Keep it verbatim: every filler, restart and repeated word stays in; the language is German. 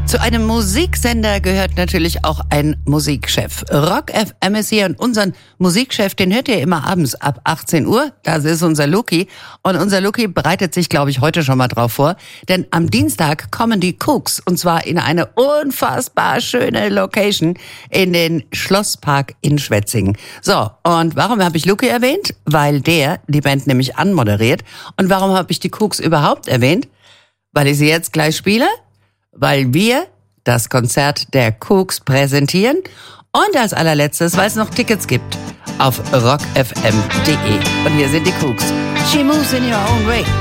Zu einem Musiksender gehört natürlich auch ein Musikchef. Rock F M ist hier und unseren Musikchef, den hört ihr immer abends ab achtzehn Uhr. Das ist unser Luki. Und unser Luki bereitet sich, glaube ich, heute schon mal drauf vor. Denn am Dienstag kommen die Cooks und zwar in eine unfassbar schöne Location in den Schlosspark in Schwetzingen. So, und warum habe ich Luki erwähnt? Weil der die Band nämlich anmoderiert. Und warum habe ich die Cooks überhaupt erwähnt? Weil ich sie jetzt gleich spiele? Weil wir das Konzert der Cooks präsentieren und als allerletztes, weil es noch Tickets gibt, auf rock f m punkt d e. Und hier sind die Cooks. She moves in your own way.